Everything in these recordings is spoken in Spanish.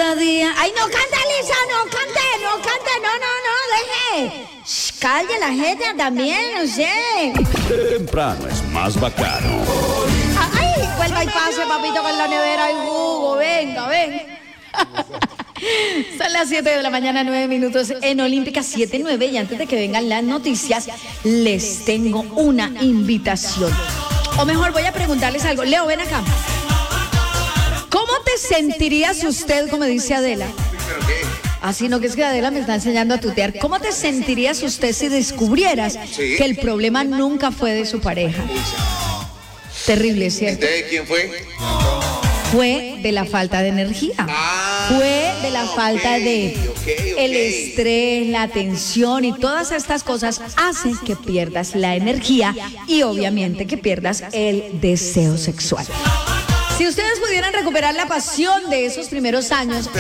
cada día. ¡Ay, no canta, Lisa! ¡No cante! ¡Deje! Shh, calle la gente también, no sé. Temprano es más bacano. ¡Ay! Vuelva y pase, papito, con la nevera y jugo. Venga. Son las 7 de la mañana, 9 minutos en Olímpica 7:9. Y antes de que vengan las noticias, les tengo una invitación. O mejor, voy a preguntarles algo. Leo, ven acá. ¿Cómo te sentirías usted, como dice Adela? Así no, que es que Adela me está enseñando a tutear. ¿Cómo te sentirías usted si descubrieras que el problema nunca fue de su pareja? Terrible, ¿cierto? ¿De quién fue? Fue de la falta de energía. Fue de la falta de el estrés, la tensión y todas estas cosas hacen que pierdas la energía y obviamente que pierdas el deseo sexual. Si ustedes pudieran recuperar la pasión de esos primeros años,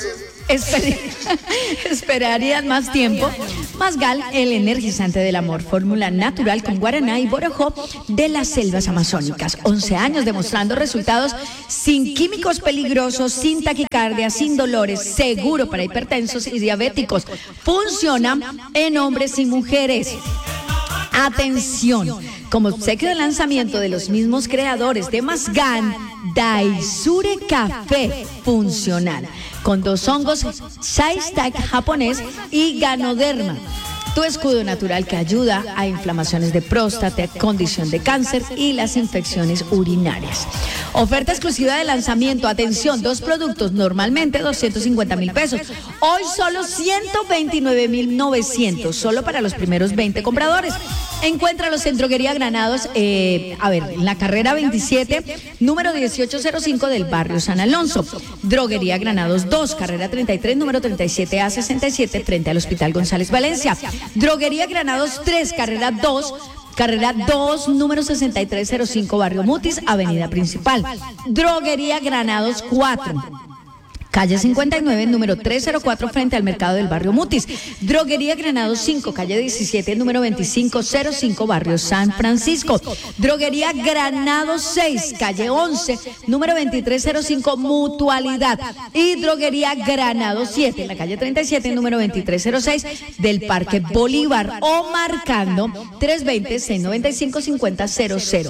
esperarían más tiempo. Masgal, el energizante del amor, fórmula natural con guaraná y borojó de las selvas amazónicas. 11 años demostrando resultados sin químicos peligrosos, sin taquicardia, sin dolores, seguro para hipertensos y diabéticos. Funciona en hombres y mujeres. Atención, como obsequio de lanzamiento de los mismos creadores de Masgan, Daisure Café Funcional, con 2 hongos, Shiitake japonés y Ganoderma. Tu escudo natural que ayuda a inflamaciones de próstata, condición de cáncer y las infecciones urinarias. Oferta exclusiva de lanzamiento. Atención, 2 productos, normalmente 250,000 pesos. Hoy solo 129,900, solo para los primeros 20 compradores. Encuéntralos en Droguería Granados, en la carrera 27, número 1805 del barrio San Alonso. Droguería Granados 2, carrera 33, número 37A67, frente al Hospital González Valencia. Droguería Granados 3, carrera 2, número 6305, barrio Mutis, avenida principal. Droguería Granados 4. Calle 59, número 304, frente al mercado del barrio Mutis. Droguería Granados 5, calle 17, número 2505, barrio San Francisco. Droguería Granados 6, calle 11, número 2305, Mutualidad. Y Droguería Granados 7, en la calle 37, número 2306, del Parque Bolívar. O marcando 320-695-5000.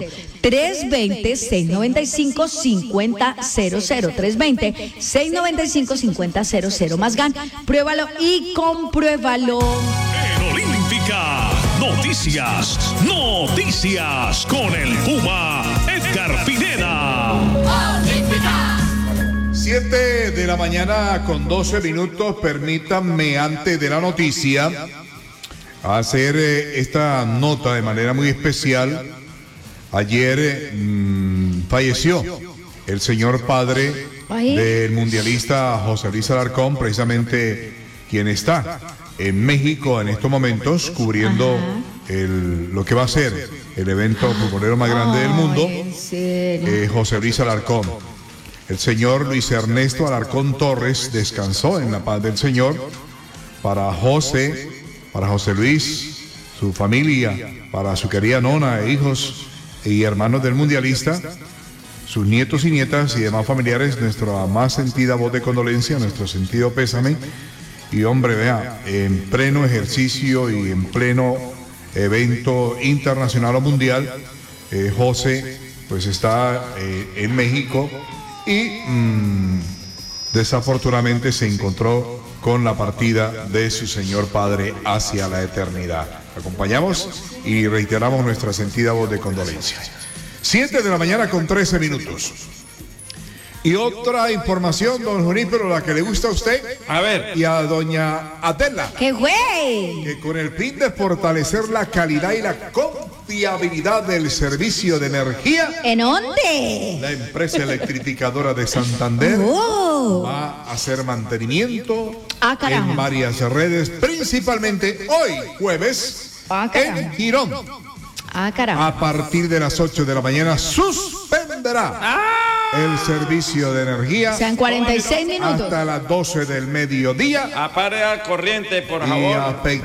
320-695-5000. 320-695-5000. Masgan, pruébalo y compruébalo. En Olímpica, noticias con el Puma Edgar Pineda. 7 de la mañana con 12 minutos. Permítanme, antes de la noticia, hacer esta nota de manera muy especial. Ayer falleció el señor padre del mundialista José Luis Alarcón, precisamente quien está en México en estos momentos cubriendo lo que va a ser el evento futbolero más grande del mundo. José Luis Alarcón. El señor Luis Ernesto Alarcón Torres descansó en la paz del Señor. Para José Luis, su familia, para su querida nona e hijos y hermanos del mundialista, sus nietos y nietas y demás familiares, nuestra más sentida voz de condolencia, nuestro sentido pésame. Y hombre, vea, en pleno ejercicio y en pleno evento internacional o mundial, José pues está en México y desafortunadamente se encontró con la partida de su señor padre hacia la eternidad. Acompañamos y reiteramos nuestra sentida voz de condolencia. 7 de la mañana con 13 minutos. Y otra información, don Junípero, la que le gusta a usted. A ver. Y a doña Adela. ¡Qué güey! Que con el fin de fortalecer la calidad y la confiabilidad del servicio de energía. ¿En dónde? La empresa electrificadora de Santander va a hacer mantenimiento en varias redes, principalmente hoy, jueves, en Girón. A partir de las 8 de la mañana suspenderá el servicio de energía. Sean 46 minutos. Hasta las 12 del mediodía. Apague la corriente, por favor. Y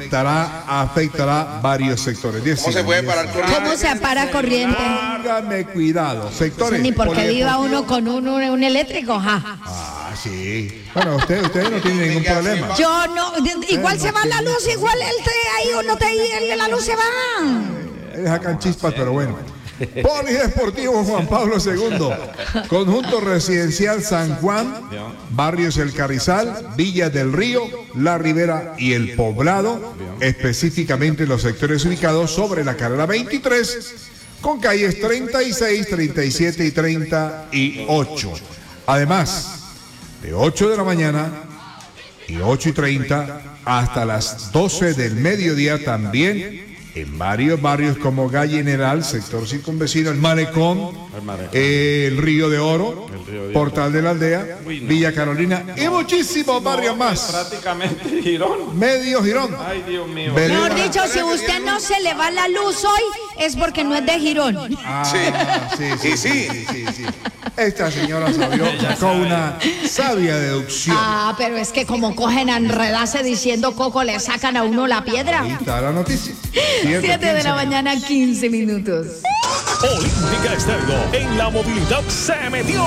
afectará varios sectores. ¿Cómo se puede parar corriente? ¿Cómo se para corriente? Hágame cuidado, sectores. Ni porque viva uno con un eléctrico, sí. Bueno, ustedes no tienen ningún problema. Yo no, igual se va la luz, igual el ahí uno te ahí, la luz se va. Sacan chispas, pero bueno. Polideportivo Juan Pablo II, Conjunto Residencial San Juan, Barrios El Carrizal, Villas del Río, La Ribera y El Poblado, específicamente los sectores ubicados sobre la carrera 23, con calles 36, 37 y 38. Además, de 8 de la mañana y 8:30 hasta las 12 del mediodía también, en varios barrios como Gallineral, sector circunvecino, el Malecón, el Río de Oro, Portal de la Aldea, Villa Carolina y muchísimos barrios más. Prácticamente Girón. Medio Girón. Ay, Dios mío. Mejor dicho, si usted no se le va la luz hoy, es porque no es de Girón. Sí. Esta señora sacó una sabia deducción. Ah, pero es que como cogen a enredarse diciendo coco, le sacan a uno la piedra. Ahí está la noticia. 7 de la mañana, 15 minutos. Olímpica Estéreo en la movilidad se metió.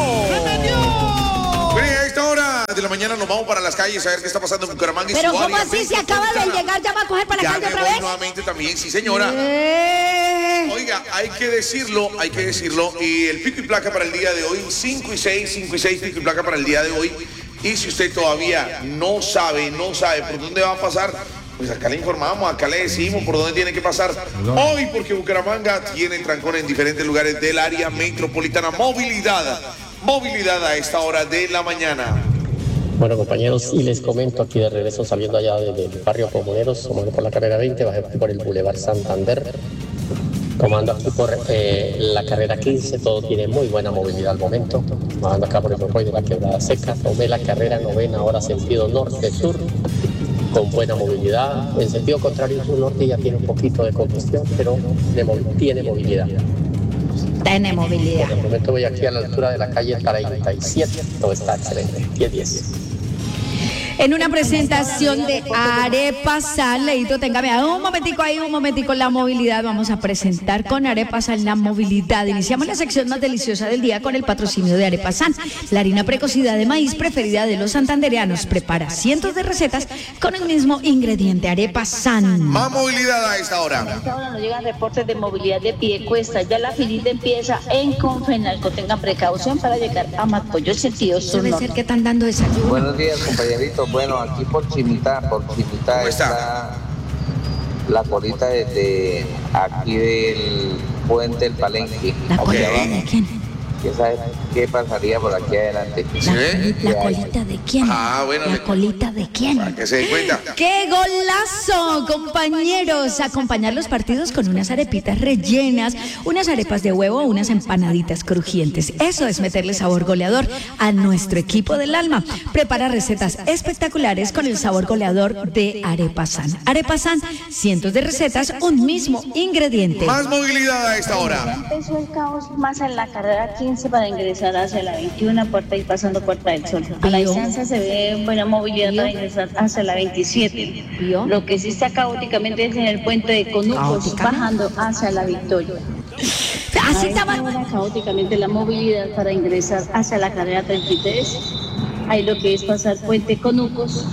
Bueno, a esta hora de la mañana nos vamos para las calles a ver qué está pasando en Bucaramanga. Pero ¿cómo así? Si acaba de llegar, ¿ya va a coger para la calle otra vez? Nuevamente también, sí señora. Oiga, hay que decirlo, y el pico y placa para el día de hoy, 5 y 6 pico y placa para el día de hoy. Y si usted todavía no sabe por dónde va a pasar, pues acá le informamos, acá le decimos por dónde tiene que pasar hoy, porque Bucaramanga tiene trancón en diferentes lugares del área metropolitana. Movilidad a esta hora de la mañana. Bueno, compañeros, y les comento aquí de regreso saliendo allá del barrio Comuneros, tomando por la carrera 20, bajé por el Boulevard Santander, tomando aquí por la carrera 15, todo tiene muy buena movilidad al momento, bajando acá por el Rocoy de la Quebrada Seca, tomé la carrera 9, ahora sentido norte-sur, con buena movilidad. En sentido contrario, sur-norte ya tiene un poquito de congestión, pero tiene movilidad. Tiene movilidad. Por el momento voy aquí a la altura de la calle 37, todo está excelente, 10-10. En una presentación de Arepasan, Leito, téngame un momentico, la movilidad. Vamos a presentar con Arepasan la movilidad. Iniciamos la sección más deliciosa del día con el patrocinio de Arepasan, la harina precocida de maíz preferida de los santandereanos. Prepara cientos de recetas con el mismo ingrediente, Arepasan. Más movilidad a esta hora. A esta hora nos llegan reportes de movilidad de Piedecuesta. Ya la filita empieza en Confenalco. Tengan precaución para llegar a Macoyo, sentido sur. Debe ser que están dando desayuno. Buenos días, compañeritos. Bueno, aquí por Chimita está la colita desde aquí del puente del Palenque. ¿La colita de quién? ¿Sabe qué pasaría por aquí adelante? ¿La colita de quién? Bueno, ¿La colita de quién? Para que se den cuenta. ¡Qué golazo, compañeros! Acompañar los partidos con unas arepitas rellenas, unas arepas de huevo, unas empanaditas crujientes. Eso es meterle sabor goleador a nuestro equipo del alma. Prepara recetas espectaculares con el sabor goleador de Arepasan. Arepasan, cientos de recetas, un mismo ingrediente. Más movilidad a esta hora. Empezó el caos más en la carrera 15 para ingresar hacia la 21, puerta y pasando Puerta del Sol. A la distancia se ve buena movilidad para ingresar hacia la 27. Lo que sí está caóticamente es en el puente de Conucos, bajando hacia la Victoria. Así estaba Caóticamente la movilidad para ingresar hacia la carrera 33. Hay lo que es pasar puente Conucos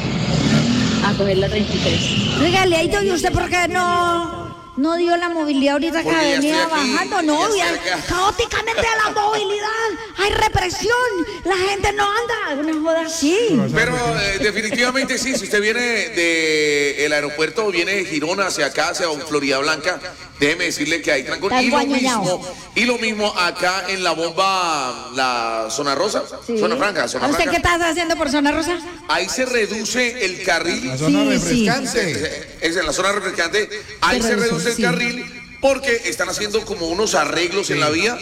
a coger la 33. Dígale, ahí ¿y usted por qué no dio la movilidad ahorita que venía bajando? No, caóticamente la movilidad. Hay represión. La gente no anda. Una joda así. Pero definitivamente sí, si usted viene del aeropuerto, viene de Girón hacia acá, hacia Florida Blanca, déjeme decirle que hay trancón. Y lo mismo acá en la bomba, la zona rosa, zona franca. ¿Usted qué está haciendo por zona rosa? Ahí se reduce el carril. La zona refrescante. Es en la zona refrescante. Ahí se reduce el carril porque están haciendo como unos arreglos en la vía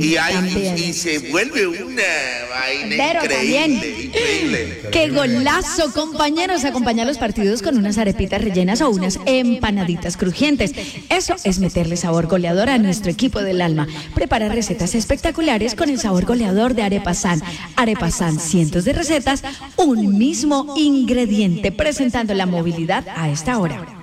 y se vuelve una vaina increíble. ¡Qué golazo, compañeros! Acompañar los partidos con unas arepitas rellenas o unas empanaditas crujientes. Eso es meterle sabor goleador a nuestro equipo del alma. Prepara recetas espectaculares con el sabor goleador de Arepasan. Arepasan, cientos de recetas, un mismo ingrediente, presentando la movilidad a esta hora.